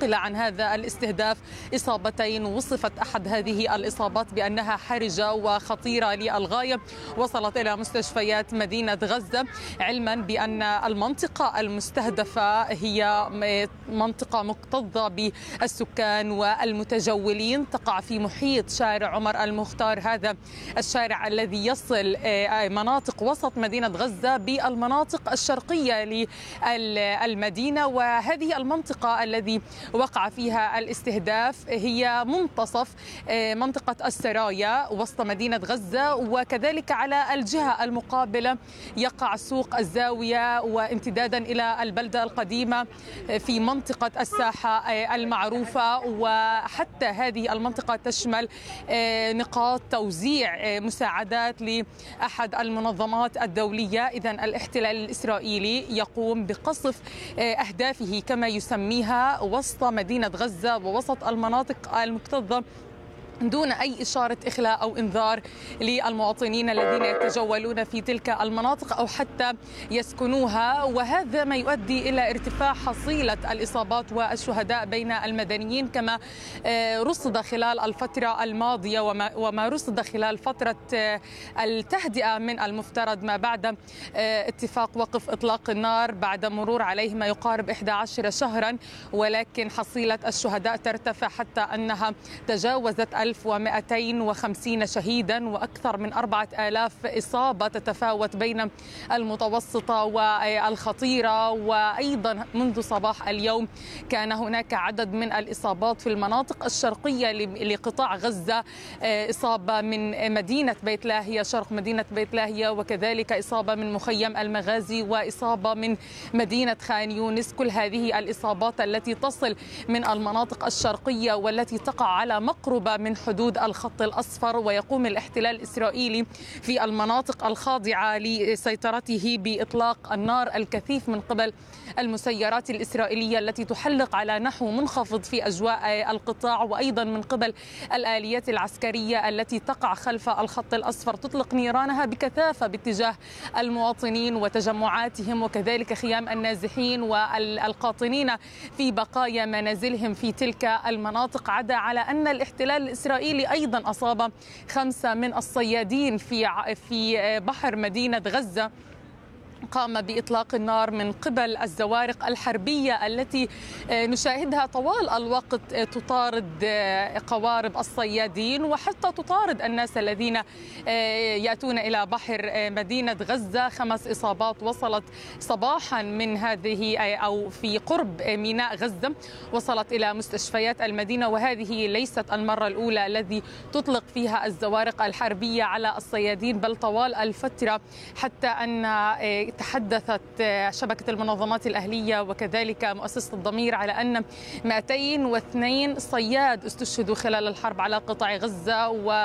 نقل عن هذا الاستهداف إصابتين، وصفت أحد هذه الإصابات بأنها حرجة وخطيرة للغاية، وصلت إلى مستشفيات مدينة غزة، علما بأن المنطقة المستهدفة هي منطقة مكتظة بالسكان والمتجولين، تقع في محيط شارع عمر المختار، هذا الشارع الذي يصل مناطق وسط مدينة غزة بالمناطق الشرقية للمدينة. وهذه المنطقة الذي وقع فيها الاستهداف هي منتصف منطقة السرايا وسط مدينة غزة، وكذلك على الجهة المقابلة يقع سوق الزاوية، وامتدادا إلى البلدة القديمة في منطقة الساحة المعروفة. وحتى هذه المنطقة تشمل نقاط توزيع مساعدات لأحد المنظمات الدولية. إذن الاحتلال الإسرائيلي يقوم بقصف أهدافه كما يسميها وسط مدينة غزة ووسط المناطق المكتظة دون أي إشارة إخلاء أو إنذار للمواطنين الذين يتجولون في تلك المناطق أو حتى يسكنوها، وهذا ما يؤدي إلى ارتفاع حصيلة الإصابات والشهداء بين المدنيين كما رصد خلال الفترة الماضية وما رصد خلال فترة التهدئة من المفترض ما بعد اتفاق وقف إطلاق النار بعد مرور عليه ما يقارب 11 شهرا، ولكن حصيلة الشهداء ترتفع حتى أنها تجاوزت 1250 شهيدا وأكثر من 4000 إصابة، تتفاوت بين المتوسطة والخطيرة. وأيضا منذ صباح اليوم كان هناك عدد من الإصابات في المناطق الشرقية لقطاع غزة، إصابة من مدينة بيت لاهيا شرق مدينة بيت لاهيا، وكذلك إصابة من مخيم المغازي، وإصابة من مدينة خان يونس. كل هذه الإصابات التي تصل من المناطق الشرقية والتي تقع على مقربة من حدود الخط الأصفر. ويقوم الاحتلال الإسرائيلي في المناطق الخاضعة لسيطرته بإطلاق النار الكثيف من قبل المسيرات الإسرائيلية التي تحلق على نحو منخفض في أجواء القطاع، وأيضا من قبل الآليات العسكرية التي تقع خلف الخط الأصفر تطلق نيرانها بكثافة باتجاه المواطنين وتجمعاتهم، وكذلك خيام النازحين والقاطنين في بقايا منازلهم في تلك المناطق. عدا على أن الاحتلال الإسرائيلي أيضا أصاب 5 من الصيادين في بحر مدينة غزة، قام بإطلاق النار من قبل الزوارق الحربية التي نشاهدها طوال الوقت تطارد قوارب الصيادين وحتى تطارد الناس الذين يأتون إلى بحر مدينة غزة. 5 إصابات وصلت صباحا من هذه أو في قرب ميناء غزة، وصلت إلى مستشفيات المدينة، وهذه ليست المرة الأولى الذي تطلق فيها الزوارق الحربية على الصيادين، بل طوال الفترة، حتى أن تحدثت شبكة المنظمات الأهلية وكذلك مؤسسة الضمير على أن 202 صياد استشهدوا خلال الحرب على قطاع غزة،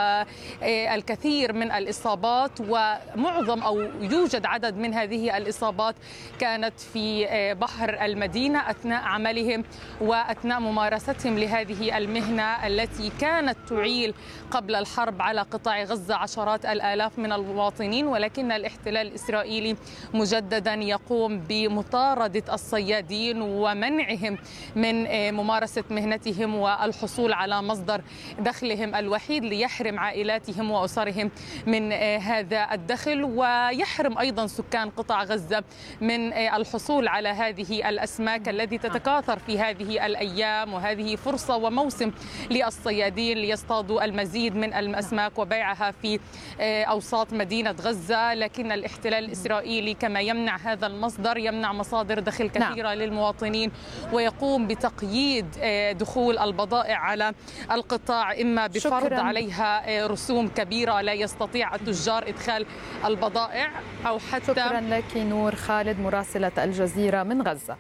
والكثير من الإصابات ومعظم أو يوجد عدد من هذه الإصابات كانت في بحر المدينة أثناء عملهم وأثناء ممارستهم لهذه المهنة التي كانت تعيل قبل الحرب على قطاع غزة عشرات الآلاف من المواطنين. ولكن الاحتلال الإسرائيلي مجددا يقوم بمطاردة الصيادين ومنعهم من ممارسة مهنتهم والحصول على مصدر دخلهم الوحيد، ليحرم عائلاتهم وأسرهم من هذا الدخل، ويحرم أيضا سكان قطاع غزة من الحصول على هذه الأسماك التي تتكاثر في هذه الأيام. وهذه فرصة وموسم للصيادين ليصطادوا المزيد من الأسماك وبيعها في أوساط مدينة غزة. لكن الاحتلال الإسرائيلي كما يمنع هذا المصدر يمنع مصادر دخل كثيرة للمواطنين، ويقوم بتقييد دخول البضائع على القطاع، إما بفرض عليها رسوم كبيرة لا يستطيع التجار إدخال البضائع أو حتى. شكرا لك نور خالد مراسلة الجزيرة من غزة.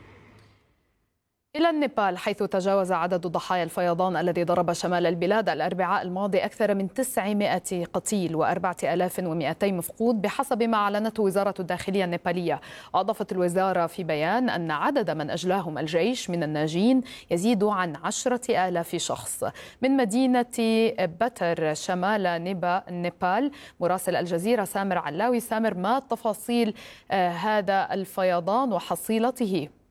إلى النيبال، حيث تجاوز عدد ضحايا الفيضان الذي ضرب شمال البلاد الأربعاء الماضي أكثر من 900 قتيل و4200 مفقود بحسب ما أعلنته وزارة الداخلية النيبالية. وأضافت الوزارة في بيان أن عدد من أجلاهم الجيش من الناجين يزيد عن 10,000 شخص. من مدينة بتر شمال نيبال، مراسل الجزيرة سامر علاوي. سامر، ما تفاصيل هذا الفيضان وحصيلته؟